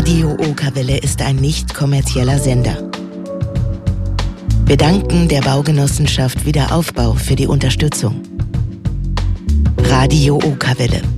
Radio Okerwelle ist ein nicht kommerzieller Sender. Wir danken der Baugenossenschaft Wiederaufbau für die Unterstützung. Radio Okerwelle.